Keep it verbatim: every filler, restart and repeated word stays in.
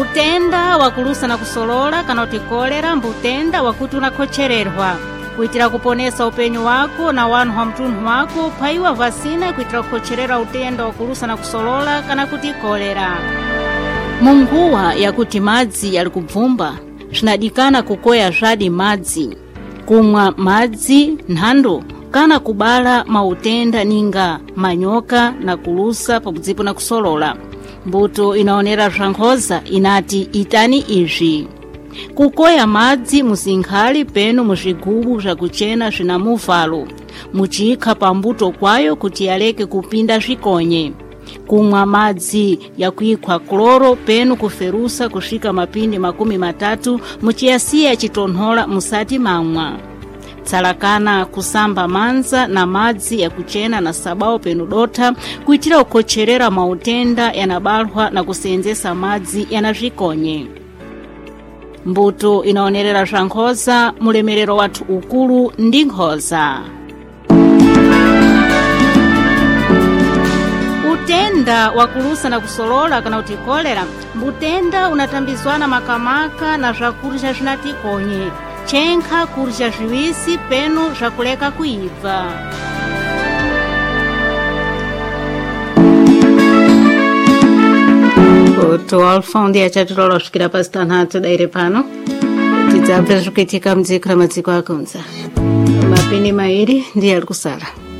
utenda wakulusa na kusolola kana kuti kolera mbutenda wakuti unakhochererwa kuitira kuponesa upenyu wako na wanu wa mtunhu wako phaiwa vasina kuitira kukhocherera utenda wakulusa na kusolola kana kuti kolera. Munguwa yakuti madzi yali kubvumba zvinadikana kukoya zvadi madzi, kumwa madzi nhando kana kubala mautenda ninga manyoka na kulusa pabudzipo na kusolola. Mbuto inaonera zvankhoza inati itani izvi: kukoya madzi muzinkhali penu muzvigubu zvakuchena zvina muvalo muchikha pambuto kwayo kuti yaleke kupinda zvikonye, kumwa madzi yakuikhwa kloro penu kuferusa kusvika mapindi makumi matatu muchiyasiya chitonhola musati mamwa. Tsalakana kusamba manza na madzi yakuchena na sabao penu dota kuitira kukhocherera mautenda yanabalwa na kuseenzesa madzi yanazvikonye. Mbuto inaonerera zvankhoza mulemerero wathu ukulu ndi nkhoza. Utenda wakulusa na kusolola kana kuti kolera mbutenda unatambizwana makamaka na zvakurya zvinatikonye, chenkha kurya zviwisi penu zvakuleka kuibva. Oto alfondi achatirola kusvikira pasitanhatu daire pano tidzabva zvikuitika mudziko ramadziko akunza. Mapini mairi ndiye ari kusara.